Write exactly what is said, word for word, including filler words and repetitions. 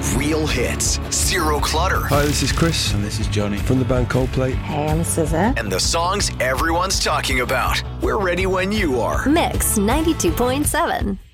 Real hits, zero clutter. Hi, this is Chris. And this is Johnny. From the band Coldplay. Hey, I'm S Z A. And the songs everyone's talking about. We're ready when you are. Mix ninety-two point seven.